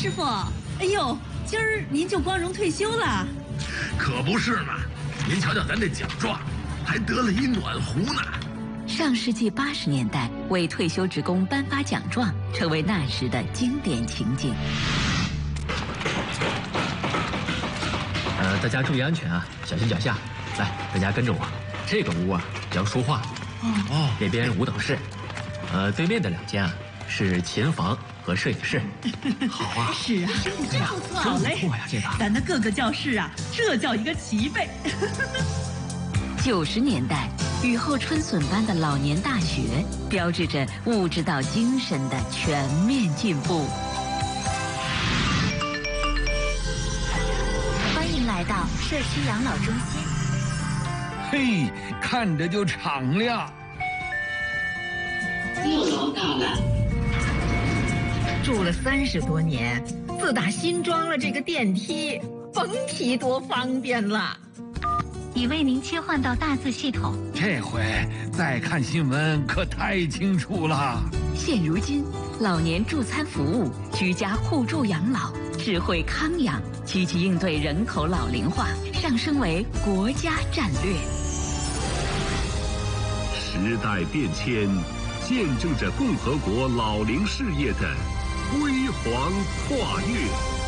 师傅，哎呦，今儿您就光荣退休了？ 可不是嘛！您瞧瞧咱这奖状，还得了一暖壶呢。 上世纪80年代，为退休职工颁发奖状，成为那时的经典情景。 大家注意安全啊，小心脚下。来，大家跟着我。这个屋啊叫书画，那边舞蹈室，对面的2间啊是琴房和摄影室。好啊， 是啊，真不错，好嘞。 不错呀，这个。 咱的各个教室啊，这叫一个齐备。 90年代，雨后春笋般的老年大学，标志着物质到精神的全面进步。 欢迎来到社区养老中心。 嘿，看着就敞亮。 6楼到了。 住了30多年，自打新装了这个电梯，甭提多方便了。 已为您切换到大字系统。 这回再看新闻可太清楚了。 现如今，老年助餐服务、居家互助养老、智慧康养，积极应对人口老龄化，上升为国家战略。 时代变迁，见证着共和国老龄事业的辉煌跨越。